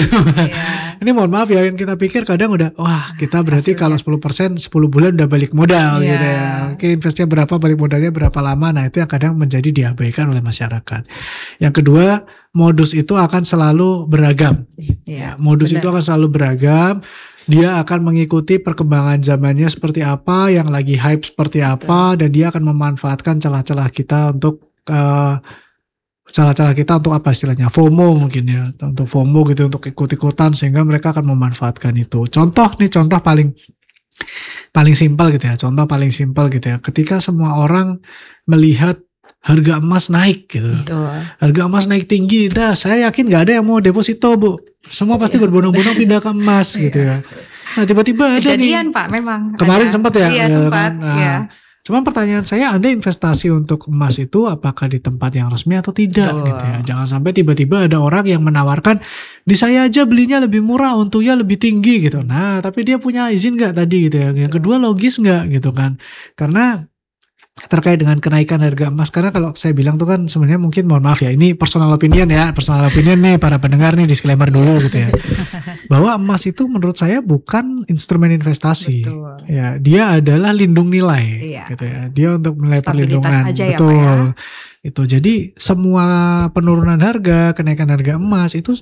Iya. Ini mohon maaf ya, yang kita pikir kadang udah, wah kita berarti kalau Hasilnya. 10% 10 bulan udah balik modal Iya. gitu ya. Oke, investnya berapa, balik modalnya berapa lama. Nah itu yang kadang menjadi diabaikan oleh masyarakat. Yang kedua, modus itu akan selalu beragam. Iya, Modus itu benar. akan selalu beragam. Dia akan mengikuti perkembangan zamannya seperti apa, yang lagi hype seperti apa, dan dia akan memanfaatkan celah-celah kita untuk celah-celah kita untuk apa istilahnya, FOMO mungkin ya, untuk FOMO gitu, untuk ikut-ikutan, sehingga mereka akan memanfaatkan itu. Contoh paling simpel gitu ya, ketika semua orang melihat harga emas naik gitu, Betul. harga emas naik tinggi, saya yakin gak ada yang mau deposito Bu, semua pasti berbondong-bondong pindah ke emas gitu ya. Nah tiba-tiba ada Kejadian nih, Pak, memang kemarin ada. sempat ya, Iya sempat. kan. Nah, Iya. cuman pertanyaan saya, Anda investasi untuk emas itu apakah di tempat yang resmi atau tidak gitu ya. Jangan sampai tiba-tiba ada orang yang menawarkan, di saya aja belinya lebih murah, untungnya lebih tinggi gitu. Nah, tapi dia punya izin nggak tadi gitu ya. Yang kedua, logis nggak gitu kan. Karena terkait dengan kenaikan harga emas, karena kalau saya bilang tuh kan sebenarnya mungkin, mohon maaf ya, ini personal opinion nih para pendengar nih, disclaimer dulu gitu ya, bahwa emas itu menurut saya bukan instrumen investasi. Betul. Ya, dia adalah lindung nilai Iya. gitu ya, dia untuk nilai Stabilitas perlindungan. aja ya, Betul. Pak ya. Itu jadi semua penurunan harga, kenaikan harga emas itu